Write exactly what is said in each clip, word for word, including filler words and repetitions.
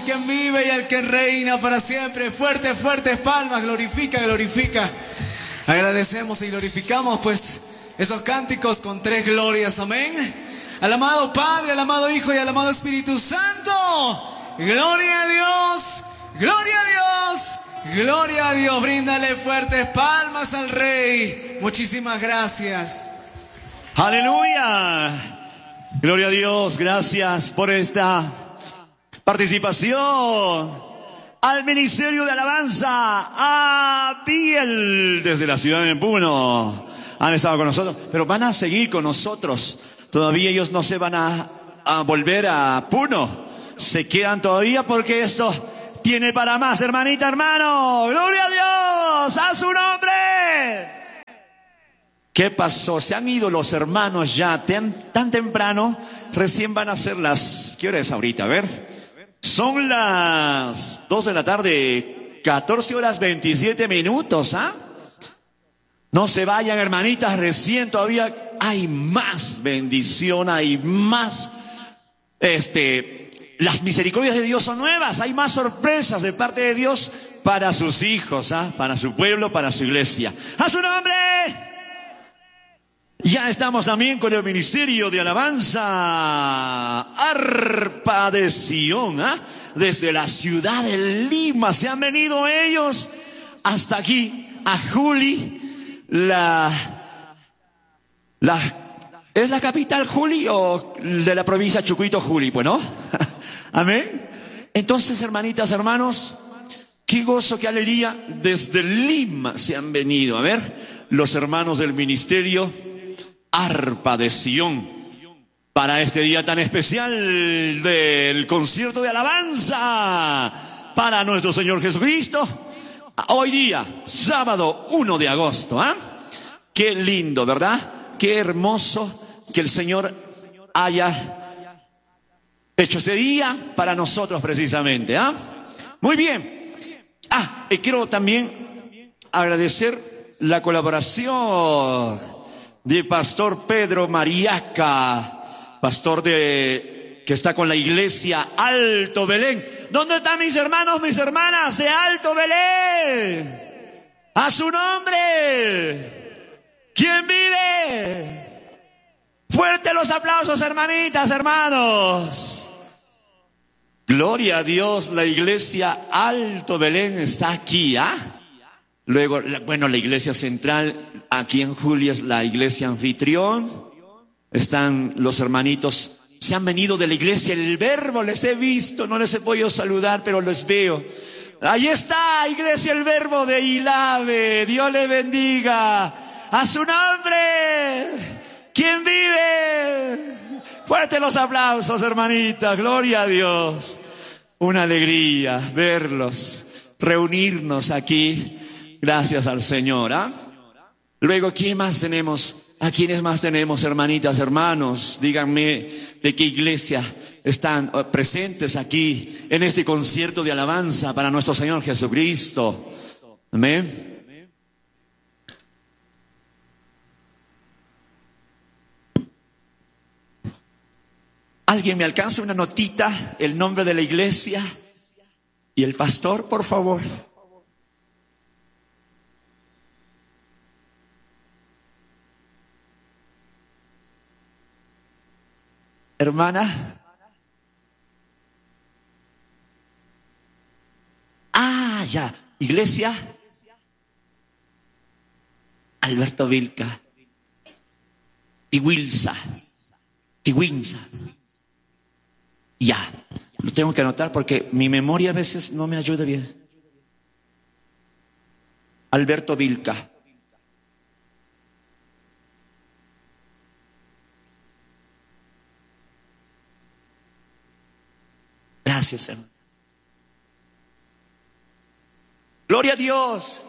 quien vive y al que reina para siempre. Fuertes, fuertes palmas, glorifica, glorifica. Agradecemos y glorificamos pues esos cánticos con tres glorias, amén. Al amado Padre, al amado Hijo y al amado Espíritu Santo. Gloria a Dios, gloria a Dios, gloria a Dios. Bríndale fuertes palmas al Rey. Muchísimas gracias. Aleluya. Gloria a Dios. Gracias por esta participación al Ministerio de Alabanza a Biel desde la ciudad de Puno. Han estado con nosotros, pero van a seguir con nosotros. Todavía ellos no se van a, a volver a Puno. Se quedan todavía porque esto tiene para más, hermanita, hermano. ¡Gloria a Dios! ¡A su nombre! ¿Qué pasó? Se han ido los hermanos ya tan, tan temprano. Recién van a ser las... ¿Qué hora es ahorita? A ver. Son las dos de la tarde, catorce horas veintisiete minutos, ¿ah? No se vayan, hermanitas, recién todavía hay más bendición, hay más, este, las misericordias de Dios son nuevas, hay más sorpresas de parte de Dios para sus hijos, ¿ah? Para su pueblo, para su iglesia. ¡A su nombre! Ya estamos también con el Ministerio de Alabanza, Arpa de Sion, ¿ah? Desde la ciudad de Lima se han venido ellos hasta aquí, a Juli, la, la, ¿es la capital Juli o de la provincia Chucuito Juli? Pues, ¿no? Amén. Entonces, hermanitas, hermanos, qué gozo, qué alegría, desde Lima se han venido, a ver, los hermanos del Ministerio Arpa de Sion, para este día tan especial del concierto de alabanza para nuestro Señor Jesucristo. Hoy día, sábado primero de agosto, ¿ah? ¿eh? Qué lindo, ¿verdad? Qué hermoso que el Señor haya hecho ese día para nosotros precisamente, ¿ah? ¿eh? Muy bien. Ah, y quiero también agradecer la colaboración de Pastor Pedro Mariaca, pastor de que está con la iglesia Alto Belén. ¿Dónde están mis hermanos, mis hermanas de Alto Belén? ¡A su nombre! ¿Quién vive? Fuerte los aplausos, hermanitas, hermanos. Gloria a Dios, la iglesia Alto Belén está aquí, ¿ah? ¿eh? Luego, bueno, la iglesia central aquí en Julia es la iglesia anfitrión. Están los hermanitos, se han venido de la iglesia El Verbo, les he visto, no les he podido saludar, pero les veo. Ahí está, iglesia El Verbo de Ilave, Dios le bendiga. A su nombre, ¿quién vive? Fuerte los aplausos, hermanitas, gloria a Dios. Una alegría verlos, reunirnos aquí. Gracias al Señor, ¿ah? Luego, ¿quién más tenemos? ¿A quiénes más tenemos, hermanitas, hermanos? Díganme de qué iglesia están presentes aquí en este concierto de alabanza para nuestro Señor Jesucristo. Amén. ¿Alguien me alcanza una notita? El nombre de la iglesia y el pastor, por favor. Hermana. Ah, ya. Iglesia Alberto Vilca. Tiwilsa. Tiwinsa. Ya. Lo tengo que anotar porque mi memoria a veces no me ayuda bien. Alberto Vilca. Gracias, hermano. Gloria a Dios.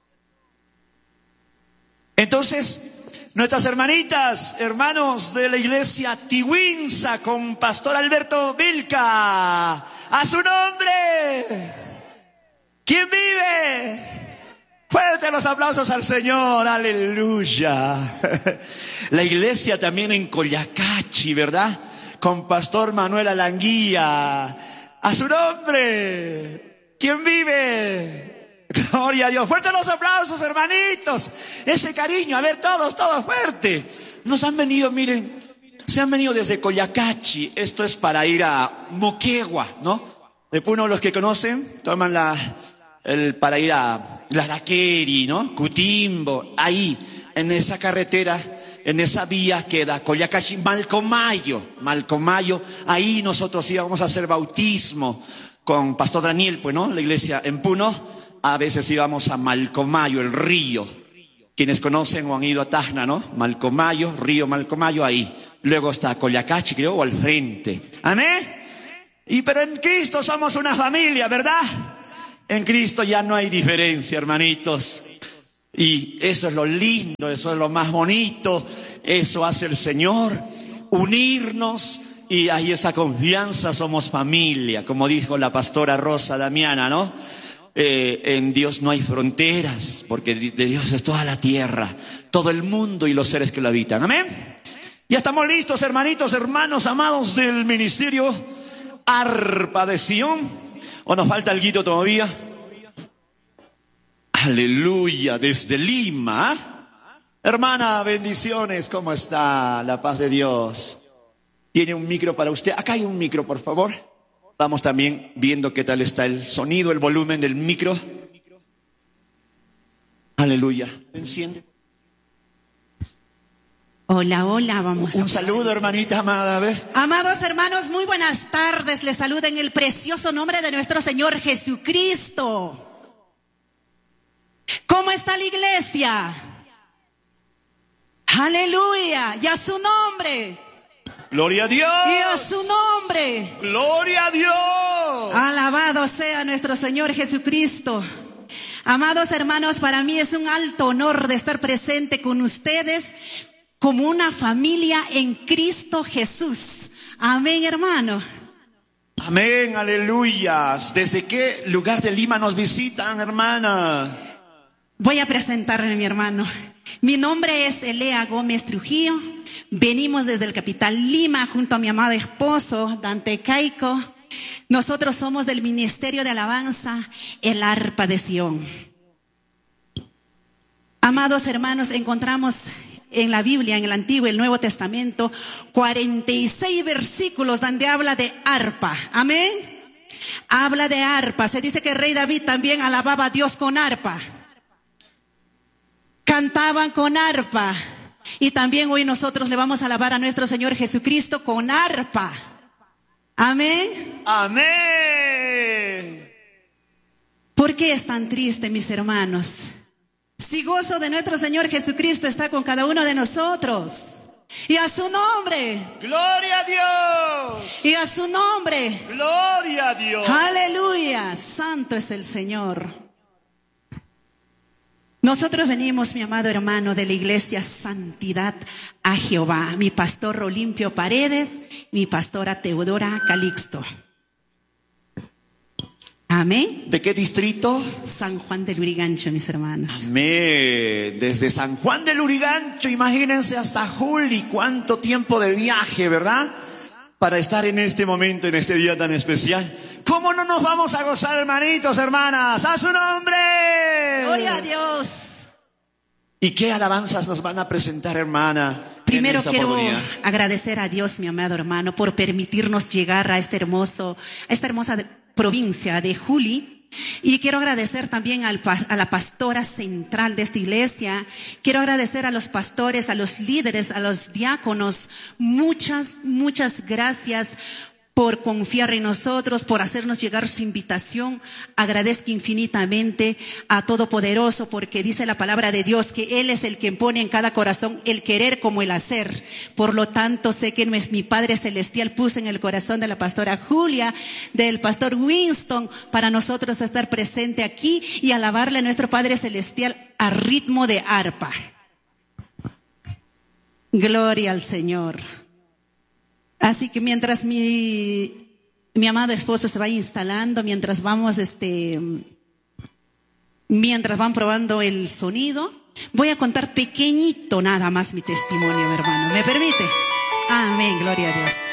Entonces, nuestras hermanitas, hermanos de la iglesia Tiwinsa con Pastor Alberto Vilca, a su nombre. ¿Quién vive? Fuerte los aplausos al Señor, aleluya. La iglesia también en Coyacachi, ¿verdad? Con Pastor Manuel Alanguía. A su nombre. ¿Quién vive? Gloria a Dios. Fuerte los aplausos, hermanitos. Ese cariño. A ver, todos, todos fuerte. Nos han venido, miren, se han venido desde Collacachi. Esto es para ir a Moquegua, ¿no? De Puno, los que conocen, toman la, el, para ir a Laraqueri, ¿no? Cutimbo, ahí, en esa carretera, en esa vía queda Collacachi, Malcomayo, Malcomayo. Ahí nosotros íbamos a hacer bautismo con Pastor Daniel, pues, ¿no? La iglesia en Puno. A veces íbamos a Malcomayo, el río. Quienes conocen o han ido a Tacna, ¿no? Malcomayo, río Malcomayo, ahí. Luego está Collacachi, creo, o al frente. Amén. Y pero en Cristo somos una familia, ¿verdad? En Cristo ya no hay diferencia, hermanitos. Y eso es lo lindo, eso es lo más bonito. Eso hace el Señor, unirnos. Y hay esa confianza, somos familia. Como dijo la pastora Rosa Damiana, ¿no? Eh, en Dios no hay fronteras, porque de Dios es toda la tierra, todo el mundo y los seres que lo habitan. Amén. Ya estamos listos, hermanitos, hermanos, amados del ministerio Arpa de Sion. ¿O nos falta algo todavía? Aleluya, desde Lima. Hermana, bendiciones, ¿cómo está? La paz de Dios. ¿Tiene un micro para usted? Acá hay un micro, por favor. Vamos también viendo qué tal está el sonido, el volumen del micro. Aleluya. Enciende. Hola, hola, vamos. Un saludo, hermanita amada, a ver. Amados hermanos, muy buenas tardes. Les saludo en el precioso nombre de nuestro Señor Jesucristo. ¿Cómo está la iglesia? Aleluya. Y a su nombre. Gloria a Dios. Y a su nombre. Gloria a Dios. Alabado sea nuestro Señor Jesucristo. Amados hermanos, para mí es un alto honor de estar presente con ustedes como una familia en Cristo Jesús. Amén, hermano. Amén, aleluya. ¿Desde qué lugar de Lima nos visitan, hermana? Voy a presentarme, mi hermano. Mi nombre es Elea Gómez Trujillo. Venimos desde el capital Lima junto a mi amado esposo, Dante Caico. Nosotros somos del Ministerio de Alabanza, el Arpa de Sion. Amados hermanos, encontramos en la Biblia, en el Antiguo y el Nuevo Testamento, cuarenta y seis versículos donde habla de arpa. Amén. Habla de arpa. Se dice que el rey David también alababa a Dios con arpa. Cantaban con arpa. Y también hoy nosotros le vamos a alabar a nuestro Señor Jesucristo con arpa. Amén. Amén. ¿Por qué es tan triste, mis hermanos? Si gozo de nuestro Señor Jesucristo está con cada uno de nosotros. Y a su nombre. Gloria a Dios. Y a su nombre. Gloria a Dios. Aleluya. Santo es el Señor. Nosotros venimos, mi amado hermano, de la iglesia Santidad a Jehová. Mi pastor Olimpio Paredes, mi pastora Teodora Calixto. Amén. ¿De qué distrito? San Juan del Urigancho, mis hermanos. Amén. Desde San Juan del Urigancho, imagínense hasta Juli, cuánto tiempo de viaje, ¿verdad? Para estar en este momento, en este día tan especial. ¿Cómo no nos vamos a gozar, hermanitos, hermanas? ¡A su nombre! ¡Gloria a Dios! ¿Y qué alabanzas nos van a presentar, hermana? Primero quiero agradecer a Dios, mi amado hermano, por permitirnos llegar a este hermoso, a esta hermosa provincia de Juli. Y quiero agradecer también al, a la pastora central de esta iglesia. Quiero agradecer a los pastores, a los líderes, a los diáconos. Muchas, muchas gracias por confiar en nosotros, por hacernos llegar su invitación. Agradezco infinitamente a Todopoderoso, porque dice la palabra de Dios que Él es el que pone en cada corazón el querer como el hacer. Por lo tanto, sé que mi Padre Celestial puso en el corazón de la pastora Julia, del pastor Winston, para nosotros estar presente aquí y alabarle a nuestro Padre Celestial a ritmo de arpa. Gloria al Señor. Así que mientras mi, mi amado esposo se va instalando, mientras vamos, este, mientras van probando el sonido, voy a contar pequeñito nada más mi testimonio, hermano. ¿Me permite? Amén, gloria a Dios.